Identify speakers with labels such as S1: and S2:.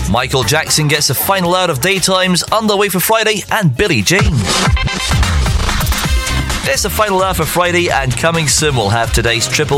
S1: Michael Jackson gets the final out of Daytimes underway for Friday, and Billie Jean. It's the final hour for Friday, and coming soon we'll have today's triple